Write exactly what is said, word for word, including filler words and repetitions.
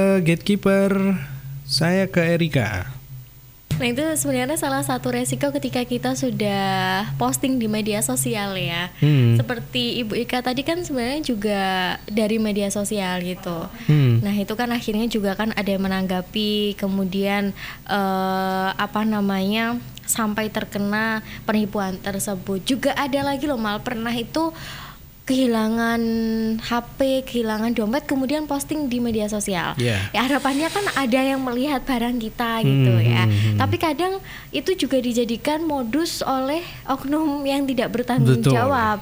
Gatekeeper, saya ke Erika. Nah itu sebenarnya salah satu resiko ketika kita sudah posting di media sosial ya. hmm. Seperti Ibu Ika tadi kan sebenarnya juga dari media sosial gitu. hmm. Nah itu kan akhirnya juga kan ada yang menanggapi, kemudian eh, apa namanya sampai terkena penipuan tersebut. Juga ada lagi loh Mal, pernah itu kehilangan H P, kehilangan dompet, kemudian posting di media sosial. Yeah. Ya harapannya kan ada yang melihat barang kita gitu hmm, ya. Hmm, Tapi kadang itu juga dijadikan modus oleh oknum yang tidak bertanggung Betul. jawab.